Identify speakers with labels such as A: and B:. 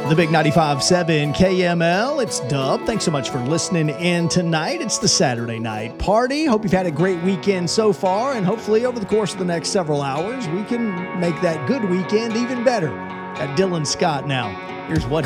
A: The Big 95.7 KML. It's Dub. Thanks so much for listening in tonight. It's the Saturday night party. Hope you've had a great weekend so far, and hopefully over the course of the next several hours, we can make that good weekend even better. Got Dylan Scott now. Here's what